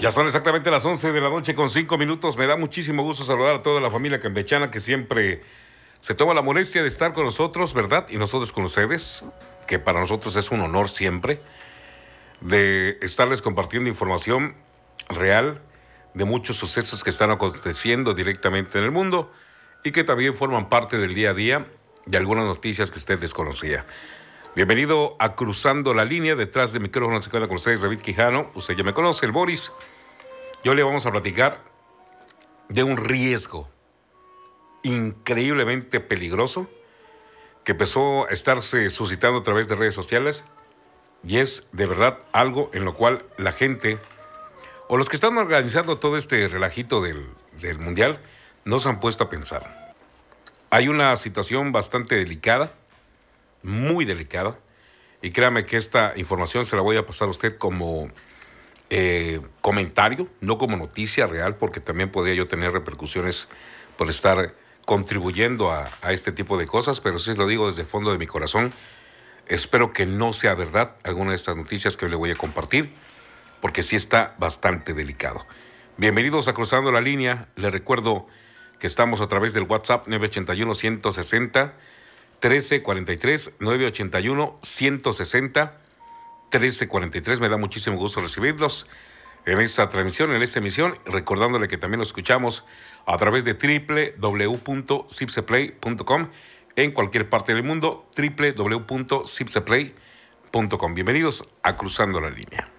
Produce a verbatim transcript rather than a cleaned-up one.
Ya son exactamente las once de la noche con cinco minutos. Me da muchísimo gusto saludar a toda la familia campechana que siempre se toma la molestia de estar con nosotros, ¿verdad? Y nosotros con ustedes, que para nosotros es un honor siempre, de estarles compartiendo información real de muchos sucesos que están aconteciendo directamente en el mundo y que también forman parte del día a día de algunas noticias que usted desconocía. Bienvenido a Cruzando la Línea. Detrás de micrófono se queda con ustedes David Quijano. Usted ya me conoce, el Boris. Yo le vamos a platicar de un riesgo increíblemente peligroso que empezó a estarse suscitando a través de redes sociales y es de verdad algo en lo cual la gente o los que están organizando todo este relajito del, del mundial no se han puesto a pensar. Hay una situación bastante delicada, muy delicada, y créame que esta información se la voy a pasar a usted como eh, comentario, no como noticia real, porque también podría yo tener repercusiones por estar contribuyendo a, a este tipo de cosas, pero sí lo digo desde el fondo de mi corazón. Espero que no sea verdad alguna de estas noticias que le voy a compartir, porque sí está bastante delicado. Bienvenidos a Cruzando la Línea. Les recuerdo que estamos a través del WhatsApp nueve ocho uno, uno seis cero, trece cuarenta y tres, nueve ocho uno, uno seis cero, trece cuarenta y tres. Me da muchísimo gusto recibirlos en esta transmisión, en esta emisión, recordándole que también lo escuchamos a través de doble u doble u doble u punto zipseplay punto com en cualquier parte del mundo, doble u doble u doble u punto zipseplay punto com. Bienvenidos a Cruzando la Línea.